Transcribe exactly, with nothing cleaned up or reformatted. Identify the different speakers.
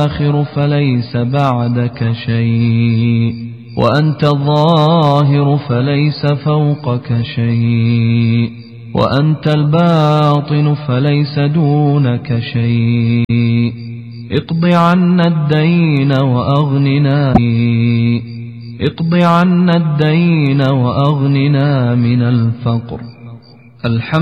Speaker 1: الآخر فليس بعدك شيء، وأنت الظاهر فليس فوقك شيء، وأنت الباطن فليس دونك شيء. اقض عنا الدين وأغننا اقض عنا الدين وأغننا من الفقر. الحمد